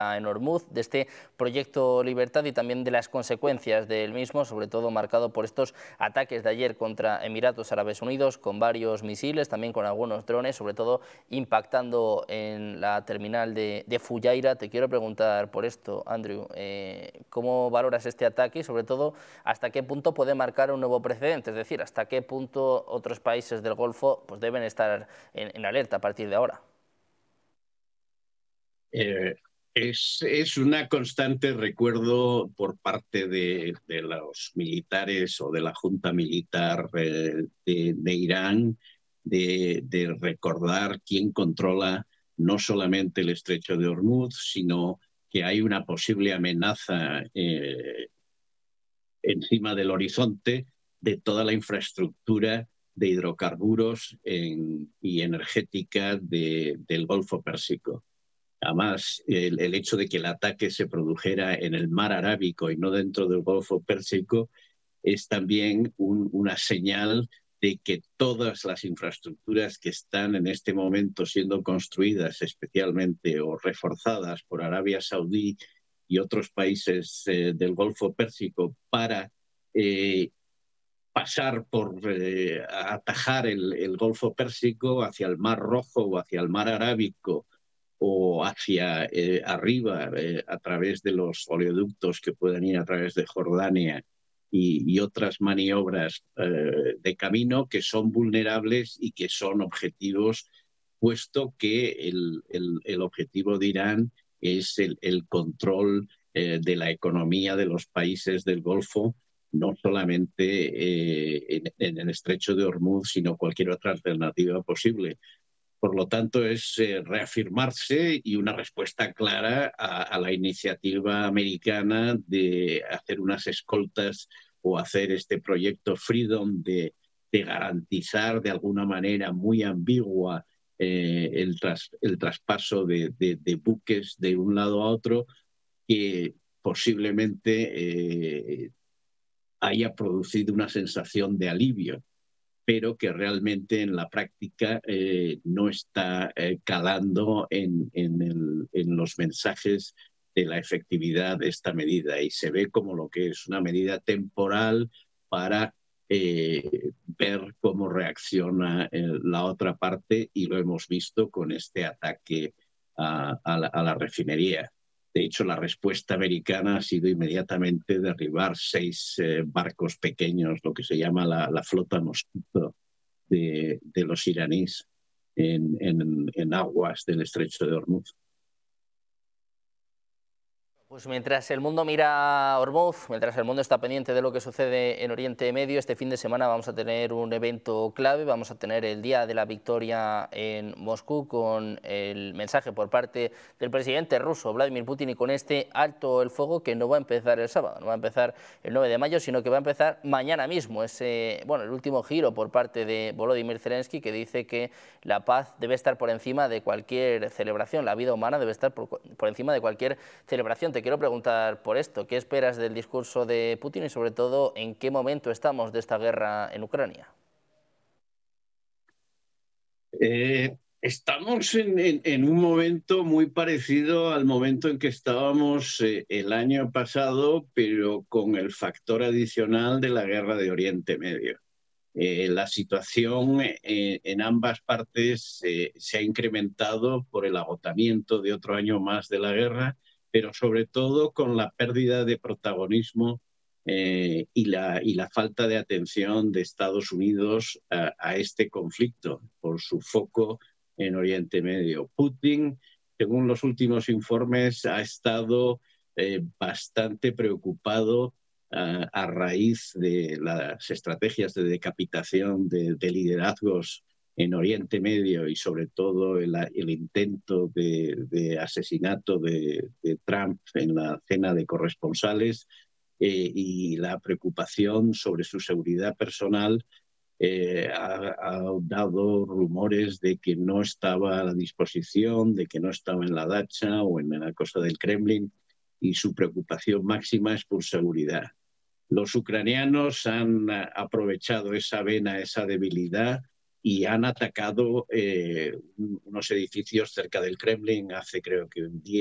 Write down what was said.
en Hormuz, de este proyecto Libertad y también de las consecuencias del mismo, sobre todo marcado por estos ataques de ayer contra Emiratos Árabes Unidos, con varios misiles, también con algunos drones, sobre todo impactando en la terminal de Fujairah. Te quiero preguntar por esto, Andrew, ¿cómo valoras este ataque y sobre todo hasta qué punto puede marcar un nuevo precedente? Es decir, hasta qué punto otros países del Golfo pues, deben estar en alerta a partir de ahora. Eh, es una constante recuerdo por parte de los militares o de la junta militar de Irán de recordar quién controla no solamente el estrecho de Hormuz, sino que hay una posible amenaza encima del horizonte de toda la infraestructura de hidrocarburos y energética del Golfo Pérsico. Además, el hecho de que el ataque se produjera en el mar Arábico y no dentro del Golfo Pérsico es también una señal de que todas las infraestructuras que están en este momento siendo construidas especialmente o reforzadas por Arabia Saudí y otros países del Golfo Pérsico para pasar por atajar el Golfo Pérsico hacia el Mar Rojo o hacia el Mar Arábico o hacia arriba a través de los oleoductos que puedan ir a través de Jordania y otras maniobras de camino que son vulnerables y que son objetivos, puesto que el objetivo de Irán es el control de la economía de los países del Golfo, no solamente en el estrecho de Hormuz, sino cualquier otra alternativa posible. Por lo tanto, es reafirmarse y una respuesta clara a la iniciativa americana de hacer unas escoltas o hacer este proyecto Freedom de garantizar de alguna manera muy ambigua el traspaso de buques de un lado a otro, que posiblemente haya producido una sensación de alivio, pero que realmente en la práctica no está calando en los mensajes de la efectividad de esta medida, y se ve como lo que es una medida temporal para ver cómo reacciona la otra parte, y lo hemos visto con este ataque a la refinería. De hecho, la respuesta americana ha sido inmediatamente derribar 6 barcos pequeños, lo que se llama la flota mosquito de los iraníes en aguas del estrecho de Hormuz. Pues mientras el mundo mira a Hormuz, mientras el mundo está pendiente de lo que sucede en Oriente Medio, este fin de semana vamos a tener un evento clave, vamos a tener el Día de la Victoria en Moscú con el mensaje por parte del presidente ruso Vladimir Putin y con este alto el fuego que no va a empezar el sábado, no va a empezar el 9 de mayo, sino que va a empezar mañana mismo. El último giro por parte de Volodymyr Zelensky, que dice que la paz debe estar por encima de cualquier celebración, la vida humana debe estar por encima de cualquier celebración. Te quiero preguntar por esto, ¿qué esperas del discurso de Putin y sobre todo en qué momento estamos de esta guerra en Ucrania? Estamos en un momento muy parecido al momento en que estábamos el año pasado, pero con el factor adicional de la guerra de Oriente Medio. La situación en ambas partes se ha incrementado por el agotamiento de otro año más de la guerra, pero sobre todo con la pérdida de protagonismo y la falta de atención de Estados Unidos a este conflicto por su foco en Oriente Medio. Putin, según los últimos informes, ha estado bastante preocupado a raíz de las estrategias de decapitación de liderazgos en Oriente Medio y sobre todo el intento de asesinato de Trump en la cena de corresponsales y la preocupación sobre su seguridad personal. Ha dado rumores de que no estaba a la disposición, de que no estaba en la dacha o en la cosa del Kremlin, y su preocupación máxima es por seguridad. Los ucranianos han aprovechado esa vena, esa debilidad, y han atacado unos edificios cerca del Kremlin hace creo que un día